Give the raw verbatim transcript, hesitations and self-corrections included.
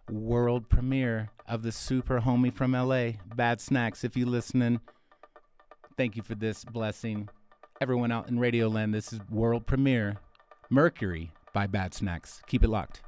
world premiere of the super homie from L A, Bad Snacks. If you listening, thank you for this blessing. Everyone out in Radio Land, this is world premiere, Mercury by Bad Snacks. Keep it locked.